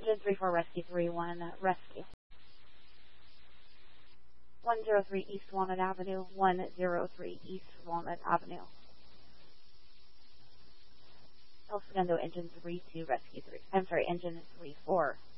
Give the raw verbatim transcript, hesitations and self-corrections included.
Engine three four Rescue three one, uh, Rescue. one oh three East Walnut Avenue, one oh three East Walnut Avenue. El Segundo, Engine three two Rescue three. I'm sorry, Engine three four.